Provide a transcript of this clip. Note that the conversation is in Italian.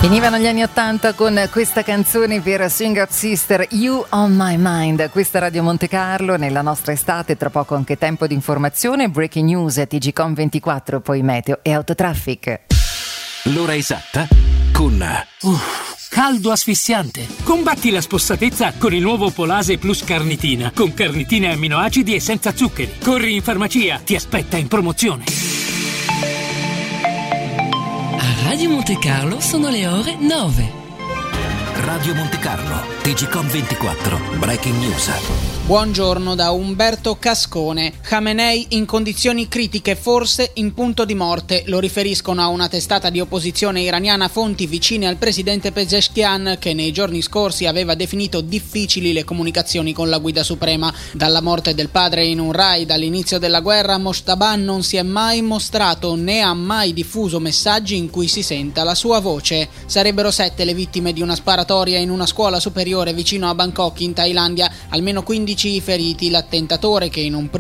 Finivano gli anni '80 con questa canzone per Singer Sister, You on My Mind. Questa Radio Monte Carlo, nella nostra estate, tra poco anche tempo di informazione, breaking news, TGcom 24, poi meteo e autotraffic. L'ora esatta con... caldo asfissiante. Combatti la spossatezza con il nuovo Polase Plus Carnitina, con carnitine e amminoacidi e senza zuccheri. Corri in farmacia, ti aspetta in promozione. A Radio Monte Carlo sono le ore 9. Radio Monte Carlo, TGcom 24, breaking news. Buongiorno da Umberto Cascone. Khamenei in condizioni critiche, forse in punto di morte. Lo riferiscono a una testata di opposizione iraniana fonti vicine al presidente Pezeshkian, che nei giorni scorsi aveva definito difficili le comunicazioni con la guida suprema. Dalla morte del padre in un raid all'inizio della guerra, Mojtaba non si è mai mostrato né ha mai diffuso messaggi in cui si senta la sua voce. Sarebbero 7 le vittime di una sparatoria in una scuola superiore vicino a Bangkok in Thailandia, almeno 15 i feriti. L'attentatore, che in un